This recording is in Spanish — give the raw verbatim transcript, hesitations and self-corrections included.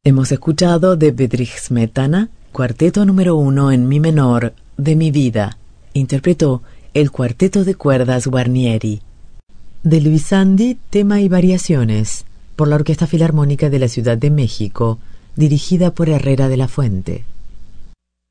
Hemos escuchado de Bedřich Smetana, Cuarteto número uno en mi menor de mi vida. Interpretó el Cuarteto de Cuerdas Guarnieri. De Luisandi, Tema y Variaciones, por la Orquesta Filarmónica de la Ciudad de México, dirigida por Herrera de la Fuente.